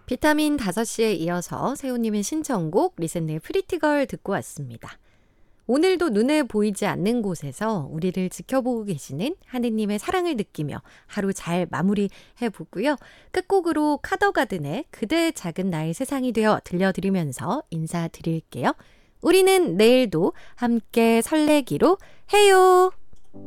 비타민 5시에 이어서 세호님의 신청곡 리셋네의 프리티걸 듣고 왔습니다. 오늘도 눈에 보이지 않는 곳에서 우리를 지켜보고 계시는 하느님의 사랑을 느끼며 하루 잘 마무리해보고요. 끝곡으로 카더가든의 그대 작은 나의 세상이 되어 들려드리면서 인사드릴게요. 우리는 내일도 함께 설레기로 해요.